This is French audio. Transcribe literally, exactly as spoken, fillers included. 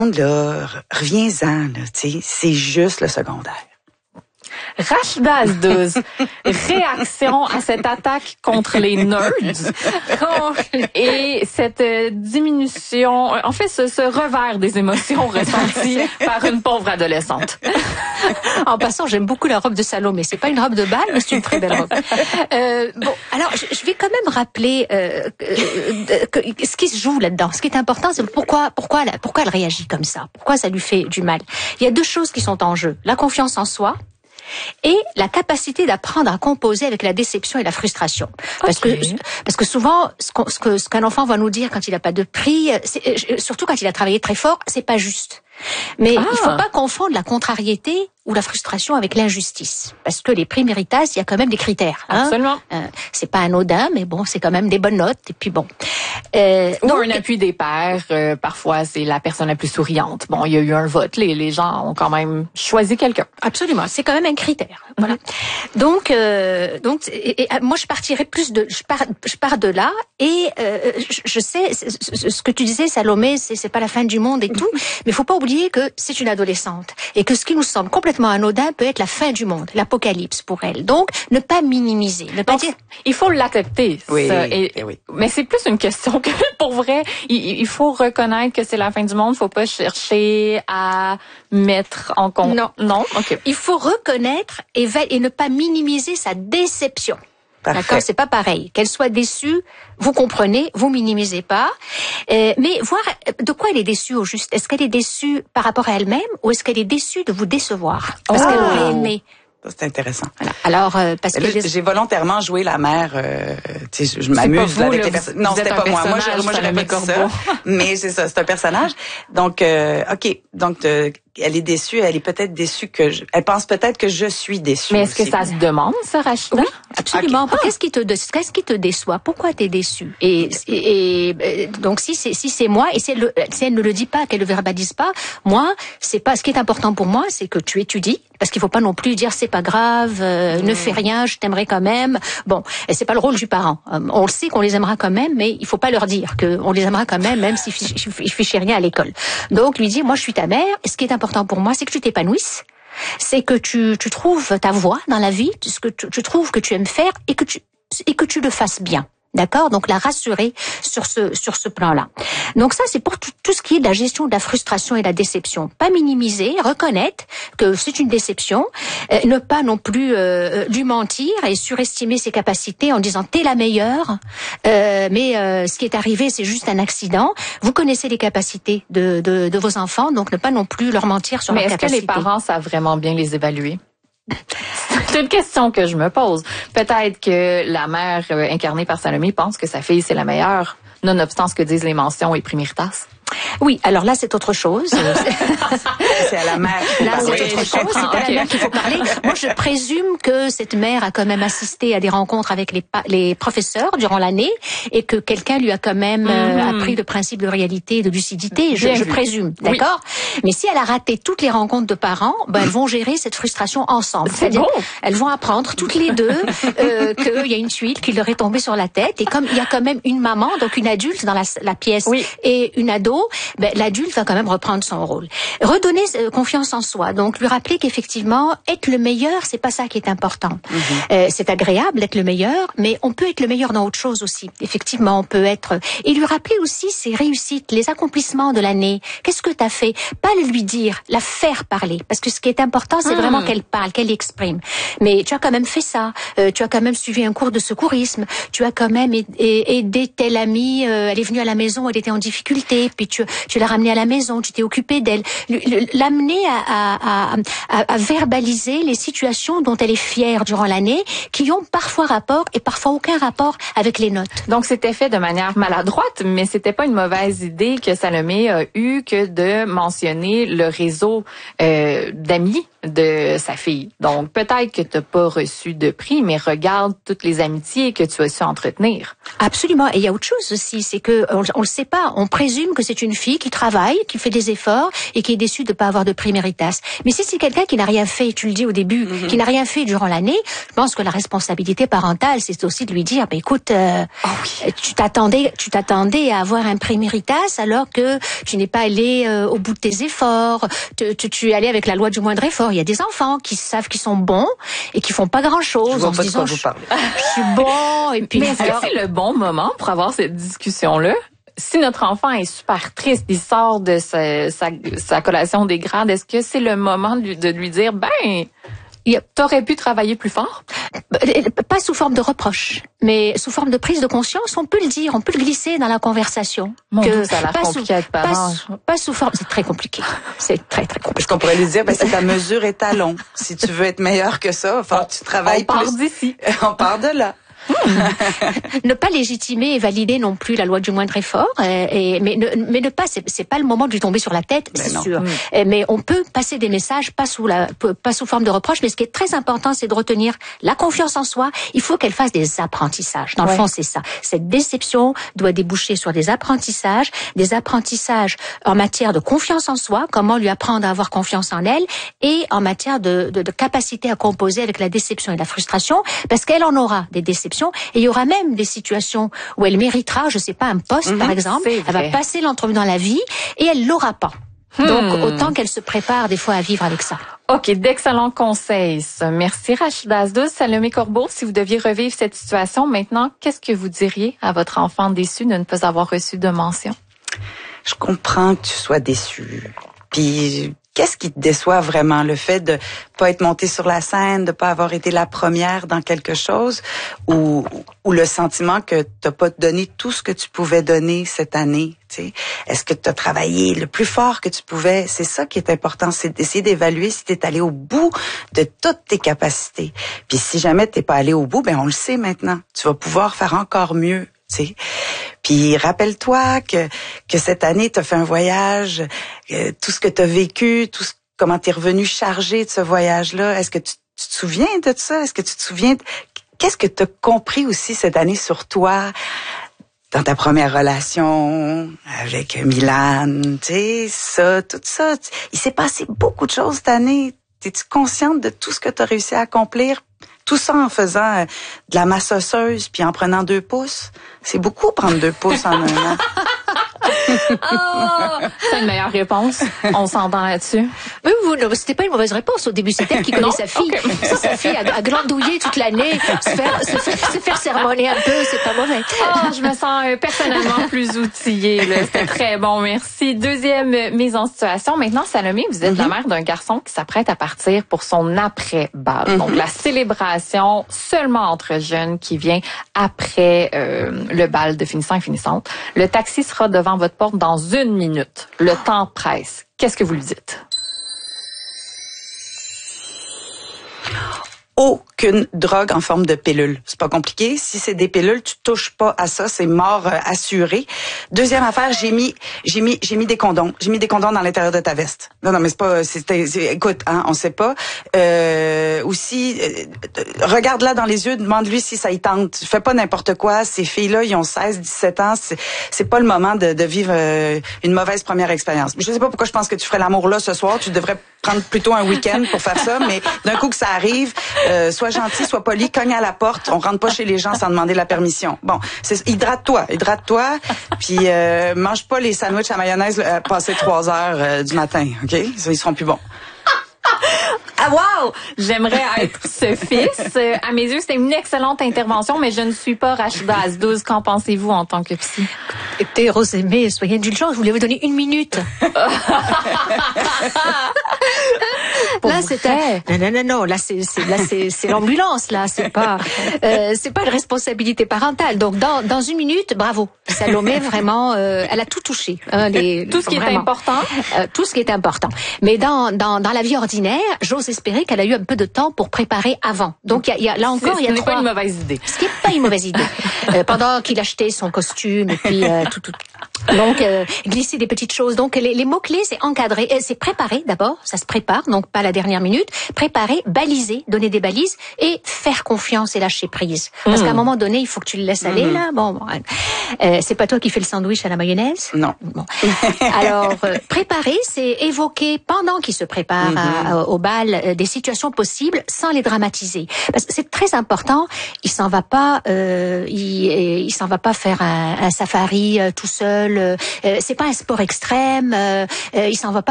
Là, reviens-en, là, tu sais, c'est juste le secondaire. Rachida Azdouz, réaction à cette attaque contre les nerds et cette diminution, en fait ce, ce revers des émotions ressenties par une pauvre adolescente. En passant, j'aime beaucoup la robe de Salomé. C'est pas une robe de bal, mais c'est une très belle robe. Euh, bon, alors je, je vais quand même rappeler euh, euh, que, ce qui se joue là-dedans. Ce qui est important, c'est pourquoi, pourquoi, elle, pourquoi elle réagit comme ça. Pourquoi ça lui fait du mal. Il y a deux choses qui sont en jeu. La confiance en soi. Et la capacité d'apprendre à composer avec la déception et la frustration. Parce okay. que parce que souvent, ce, qu'on, ce que ce qu'un enfant va nous dire quand il n'a pas de prix, c'est, surtout quand il a travaillé très fort, c'est pas juste. Mais ah. il faut pas confondre la contrariété ou la frustration avec l'injustice. Parce que les prix Méritas, il y a quand même des critères. Hein? Absolument. Euh, c'est pas anodin, mais bon, c'est quand même des bonnes notes. Et puis bon. Euh, ou donc, un appui des pairs. Euh, parfois, c'est la personne la plus souriante. Bon, il y a eu un vote. Les, les gens ont quand même choisi quelqu'un. Absolument. C'est quand même un critère. Voilà. Mm-hmm. Donc, euh, donc, et, et, moi, je partirais plus de, je pars, je pars de là. Et euh, je, je sais, ce que tu disais, Salomé, c'est, c'est pas la fin du monde et tout. Mais il faut pas oublier que c'est une adolescente et que ce qui nous semble complètement anodin peut être la fin du monde, l'apocalypse pour elle. Donc, ne pas minimiser, ne pas Donc, dire. Il faut l'accepter. Oui, ça, et, oui. Mais c'est plus une question que, pour vrai, il, il faut reconnaître que c'est la fin du monde. Il faut pas chercher à mettre en compte. Non, non. Ok. Il faut reconnaître et, et ne pas minimiser sa déception. Parfait. D'accord, c'est pas pareil. Qu'elle soit déçue, vous comprenez, vous minimisez pas. Euh, mais voir de quoi elle est déçue au juste. Est-ce qu'elle est déçue par rapport à elle-même ou est-ce qu'elle est déçue de vous décevoir parce oh. qu'elle aurait aimé? C'est intéressant. Voilà. Alors, euh, parce que là, les... j'ai volontairement joué la mère. Euh, tu sais, je m'amuse vous, avec là, les personnes. Non, c'était pas moi. Moi, je, moi, j'aurais pas dit ça. Mais c'est ça, c'est un personnage. Donc, euh, ok. Donc, euh, elle est déçue. Elle est peut-être déçue que. Je... Elle pense peut-être que je suis déçue. Mais est-ce aussi. que ça se demande, ça, Rachida? Oui, absolument. Okay. Qu'est-ce qui te, qu'est-ce qui te déçoit? Pourquoi t'es déçue? Et, et, et donc, si c'est, si c'est moi, et si elle, le, si elle ne le dit pas, qu'elle le verbalise pas, moi, c'est pas. Ce qui est important pour moi, c'est que tu étudies, parce qu'il faut pas non plus dire c'est pas grave. Euh, mmh. Ne fais rien, je t'aimerais quand même. Bon, et c'est pas le rôle du parent. Euh, on le sait qu'on les aimera quand même, mais il faut pas leur dire qu'on les aimera quand même, même s'ils fichent rien à l'école. Donc, lui dire, moi, je suis ta mère, et ce qui est important pour moi, c'est que tu t'épanouisses, c'est que tu, tu trouves ta voie dans la vie, ce que tu, tu trouves que tu aimes faire, et que tu, et que tu le fasses bien. D'accord? Donc, la rassurer sur ce, sur ce plan-là. Donc, ça, c'est pour tout, tout ce qui est de la gestion de la frustration et de la déception. Pas minimiser, reconnaître que c'est une déception, euh, ne pas non plus euh, lui mentir et surestimer ses capacités en disant t'es la meilleure, euh, mais euh, ce qui est arrivé, c'est juste un accident. Vous connaissez les capacités de, de, de vos enfants, donc ne pas non plus leur mentir sur leurs capacités. Mais est-ce que les parents savent vraiment bien les évaluer? C'est une question que je me pose. Peut-être que la mère euh, incarnée par Salomé pense que sa fille, c'est la meilleure, nonobstant ce que disent les mentions et prix Méritas. Oui, alors là, c'est autre chose. C'est à la mère. Là, c'est oui, autre chose. C'est à la mère qu'il faut parler. Moi, je présume que cette mère a quand même assisté à des rencontres avec les, pa- les professeurs durant l'année et que quelqu'un lui a quand même euh, mm-hmm. appris le principe de réalité et de lucidité. Je, je présume, d'accord? Oui. Mais si elle a raté toutes les rencontres de parents, ben, elles vont gérer cette frustration ensemble. C'est C'est-à-dire, bon. Elles vont apprendre toutes les deux euh, qu'il y a une tuile qui leur est tombée sur la tête. Et comme il y a quand même une maman, donc une adulte dans la, la pièce oui. et une ado, ben, l'adulte va quand même reprendre son rôle. Redonner euh, confiance en soi. Donc, lui rappeler qu'effectivement, être le meilleur, c'est pas ça qui est important. Mm-hmm. Euh, c'est agréable d'être le meilleur, mais on peut être le meilleur dans autre chose aussi. Effectivement, on peut être... Et lui rappeler aussi ses réussites, les accomplissements de l'année. Qu'est-ce que t'as fait? Pas le lui dire, la faire parler. Parce que ce qui est important, c'est mm. vraiment qu'elle parle, qu'elle exprime. Mais tu as quand même fait ça. Euh, tu as quand même suivi un cours de secourisme. Tu as quand même aidé telle amie. Euh, elle est venue à la maison, elle était en difficulté. Puis tu... Tu l'as ramenée à la maison, tu t'es occupé d'elle. L'amener à, à, à, à verbaliser les situations dont elle est fière durant l'année, qui ont parfois rapport et parfois aucun rapport avec les notes. Donc, c'était fait de manière maladroite, mais c'était pas une mauvaise idée que Salomé a eue que de mentionner le réseau euh, d'amis de sa fille. Donc, peut-être que tu n'as pas reçu de prix, mais regarde toutes les amitiés que tu as su entretenir. Absolument. Et il y a autre chose aussi, c'est que on, on le sait pas, on présume que c'est c'est une fille qui travaille, qui fait des efforts et qui est déçue de pas avoir de prime Méritas. Mais si c'est quelqu'un qui n'a rien fait, tu le dis au début, mm-hmm. qui n'a rien fait durant l'année, je pense que la responsabilité parentale, c'est aussi de lui dire, bah, écoute, euh, oh oui. tu t'attendais, tu t'attendais à avoir un prime Méritas alors que tu n'es pas allé euh, au bout de tes efforts. Tu, tu, tu es allé avec la loi du moindre effort. Il y a des enfants qui savent qu'ils sont bons et qui font pas grand chose. Je vois en pas se disant, de quoi vous parlez. Je suis bon et puis. Mais est-ce alors... que c'est le bon moment pour avoir cette discussion-là? Si notre enfant est super triste, il sort de sa, sa, sa collation des grades, est-ce que c'est le moment de lui, de lui dire, ben, t'aurais pu travailler plus fort? Pas sous forme de reproche, mais sous forme de prise de conscience, on peut le dire, on peut le glisser dans la conversation. Mon que Dieu, ça a l'air compliqué à être parent. Pas, pas sous forme, c'est très compliqué. C'est très, très compliqué. Parce qu'on pourrait lui dire, ben, c'est ta mesure étalon. Si tu veux être meilleur que ça, enfin, tu travailles on plus. On part d'ici. On part de là. Ne pas légitimer et valider non plus la loi du moindre effort, et, et, mais, ne, mais ne pas, c'est, c'est pas le moment de lui tomber sur la tête, ben c'est non. sûr. Mmh. Mais on peut passer des messages, pas sous la, pas sous forme de reproche. Mais ce qui est très important, c'est de retenir la confiance en soi. Il faut qu'elle fasse des apprentissages. Dans ouais. le fond, c'est ça. Cette déception doit déboucher sur des apprentissages, des apprentissages en matière de confiance en soi, comment lui apprendre à avoir confiance en elle, et en matière de, de, de capacité à composer avec la déception et la frustration, parce qu'elle en aura des déceptions. Et il y aura même des situations où elle méritera, je sais pas, un poste, mmh, par exemple. Elle va passer l'entrevue dans la vie et elle l'aura pas. Hmm. Donc, autant qu'elle se prépare des fois à vivre avec ça. OK, d'excellents conseils. Merci Rachida Asdouz. Salomé Corbeau, si vous deviez revivre cette situation maintenant, qu'est-ce que vous diriez à votre enfant déçu de ne pas avoir reçu de mention? Je comprends que tu sois déçu. Puis... Qu'est-ce qui te déçoit vraiment? Le fait de pas être montée sur la scène, de pas avoir été la première dans quelque chose, ou, ou le sentiment que t'as pas donné tout ce que tu pouvais donner cette année, tu sais? Est-ce que tu as travaillé le plus fort que tu pouvais? C'est ça qui est important, c'est d'essayer d'évaluer si tu es allé au bout de toutes tes capacités. Puis si jamais t'es pas allé au bout, ben on le sait maintenant. Tu vas pouvoir faire encore mieux. T'sais. Puis rappelle-toi que que cette année tu as fait un voyage, euh, tout ce que tu as vécu, tout ce, comment tu es revenu chargé de ce voyage-là. Est-ce que tu, tu te souviens de ça? Est-ce que tu te souviens de... Qu'est-ce que tu as compris aussi cette année sur toi dans ta première relation avec Milan, tu sais, ça, tout ça. Il s'est passé beaucoup de choses cette année. Es-tu consciente de tout ce que tu as réussi à accomplir? Tout ça en faisant de la masse osseuse puis en prenant deux pouces. C'est beaucoup prendre deux pouces en un an. Oh, c'est une meilleure réponse. On s'entend là-dessus. Mais vous, c'était pas une mauvaise réponse au début. C'est elle qui connaît non? sa fille. Okay. Ça, sa fille a, a glandouillé toute l'année, se faire, se faire, se faire sermonner un peu, c'est pas mauvais. Oh, je me sens euh, personnellement plus outillée. Là. C'était très bon, merci. Deuxième euh, mise en situation. Maintenant, Salomé, vous êtes mm-hmm. la mère d'un garçon qui s'apprête à partir pour son après-bal. Mm-hmm. Donc, la célébration seulement entre jeunes qui vient après euh, le bal de finissant et finissante. Le taxi sera devant votre porte dans une minute. Le temps presse. Qu'est-ce que vous lui dites? Aucune drogue en forme de pilule. C'est pas compliqué. Si c'est des pilules, tu touches pas à ça. C'est mort euh, assuré. Deuxième affaire, j'ai mis, j'ai mis, j'ai mis des condoms. J'ai mis des condoms dans l'intérieur de ta veste. Non, non, mais c'est pas, c'est, c'est écoute, hein, on sait pas. Euh, aussi, euh, regarde-la dans les yeux, demande-lui si ça y tente. Fais pas n'importe quoi. Ces filles-là, ils ont seize, dix-sept ans. C'est, c'est pas le moment de, de vivre euh, une mauvaise première expérience. Je sais pas pourquoi je pense que tu ferais l'amour là ce soir. Tu devrais prendre plutôt un week-end pour faire ça, mais d'un coup que ça arrive, euh, sois gentil, sois poli, cogne à la porte. On rentre pas chez les gens sans demander la permission. Bon, c'est, hydrate-toi, hydrate-toi, puis euh, mange pas les sandwichs à mayonnaise euh, passés trois heures euh, du matin, ok? Ils seront plus bons. Ah wow! J'aimerais être ce fils. Euh, à mes yeux, c'est une excellente intervention, mais je ne suis pas Rachida Asdouz. Qu'en pensez-vous en tant que psy? Écoutez, Rosemée, soyez indulgente, je voulais vous donner une minute. Là, c'est un... non, non, non, non. Là, c'est, c'est, là, c'est, c'est l'ambulance. Là, c'est pas, euh, c'est pas une responsabilité parentale. Donc, dans, dans une minute, bravo. Salomé, vraiment, euh, elle a tout touché. Hein, les, tout ce qui vraiment, est important. Euh, tout ce qui est important. Mais dans, dans, dans la vie ordinaire, j'ose espérer qu'elle a eu un peu de temps pour préparer avant. Donc, il y a, y a, là encore, il y a trois... Ce n'est trois... pas une mauvaise idée. Ce qui n'est pas une mauvaise idée. euh, pendant qu'il achetait son costume et puis euh, tout, tout. Donc, euh, glisser des petites choses. Donc, les, les mots clés, c'est encadrer, euh, c'est préparer d'abord. Ça se prépare. Donc, pas la dernière dernière minute, préparer, baliser, donner des balises et faire confiance et lâcher prise. Parce mmh. qu'à un moment donné, il faut que tu le laisses aller mmh. là. Bon, bon euh, c'est pas toi qui fais le sandwich à la mayonnaise? Non. Bon. Alors, euh, préparer, c'est évoquer pendant qu'il se prépare mmh. à, à, au bal euh, des situations possibles sans les dramatiser. Parce que c'est très important. Il s'en va pas, euh, il, il s'en va pas faire un, un safari euh, tout seul. Euh, c'est pas un sport extrême. Euh, il s'en va pas